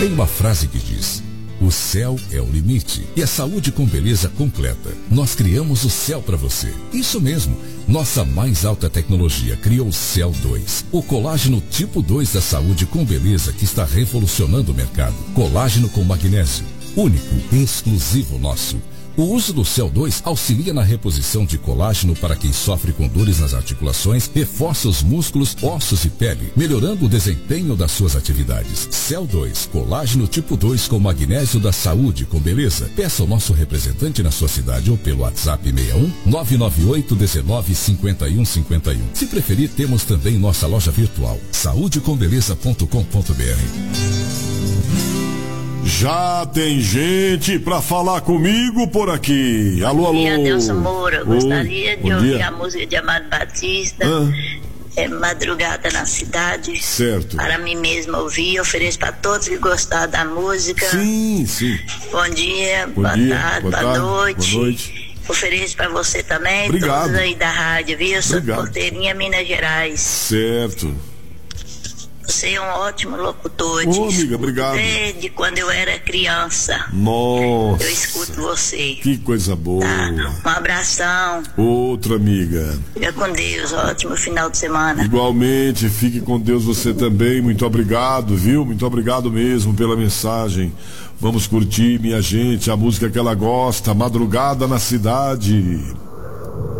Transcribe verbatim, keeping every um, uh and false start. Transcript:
Tem uma frase que diz: o céu é o limite e a saúde com beleza completa. Nós criamos o céu para você. Isso mesmo. Nossa mais alta tecnologia criou o Cell dois, o colágeno tipo dois da saúde com beleza que está revolucionando o mercado. Colágeno com magnésio, único e exclusivo nosso. O uso do Cell dois auxilia na reposição de colágeno para quem sofre com dores nas articulações, reforça os músculos, ossos e pele, melhorando o desempenho das suas atividades. Cell dois, colágeno tipo dois com magnésio da saúde com beleza. Peça ao nosso representante na sua cidade ou pelo WhatsApp seis um nove nove oito um nove cinco um cinco um. Se preferir, temos também nossa loja virtual, saúde com beleza ponto com ponto b r. Já tem gente pra falar comigo por aqui. Alô, alô. Bom dia, Nelson Moura. Oi. Gostaria de Bom ouvir dia. a música de Amado Batista, Ah. é, Madrugada na Cidade. Certo. Para mim mesma ouvir. Ofereço para todos que gostaram da música. Sim, sim. Bom dia, Bom boa dia, tarde, boa boa, tarde, noite. boa noite. Ofereço para você também. Obrigado. Todos aí da rádio, viu? Eu sou de Obrigado. Porteirinha, Minas Gerais. Certo. Você é um ótimo locutor. Ô, te amiga, escuto obrigado. Desde quando eu era criança. Nossa. Eu escuto você. Que coisa boa. Tá? Um abração. Outra amiga. Fica com Deus. Ótimo final de semana. Igualmente, fique com Deus você também. Muito obrigado, viu? Muito obrigado mesmo pela mensagem. Vamos curtir, minha gente, a música que ela gosta, Madrugada na Cidade.